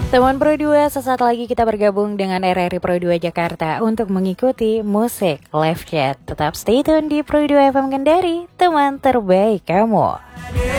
Teman Pro 2, sesaat lagi kita bergabung dengan RRI Pro 2 Jakarta untuk mengikuti musik live chat. Tetap stay tune di Pro 2 FM Kendari, teman terbaik kamu.